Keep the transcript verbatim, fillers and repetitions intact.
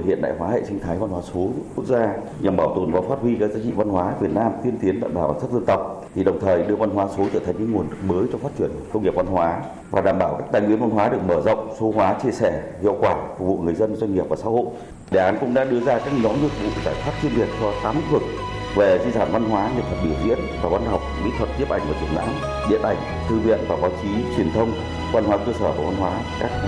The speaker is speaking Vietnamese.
hiện đại hóa hệ sinh thái văn hóa số quốc gia nhằm bảo tồn và phát huy các giá trị văn hóa Việt Nam tiên tiến đậm đà bản sắc dân tộc, thì đồng thời đưa văn hóa số trở thành những nguồn lực mới cho phát triển công nghiệp văn hóa và đảm bảo các tài nguyên văn hóa được mở rộng, số hóa, chia sẻ hiệu quả phục vụ người dân, doanh nghiệp và xã hội. Đề án cũng đã đưa ra các nhóm nhiệm vụ giải pháp chuyên biệt cho tám lĩnh vực về di sản văn hóa, nghệ thuật biểu diễn và văn học, mỹ thuật, nhiếp ảnh và triển lãm, điện ảnh, thư viện và báo chí, truyền thông, văn hóa cơ sở và văn hóa các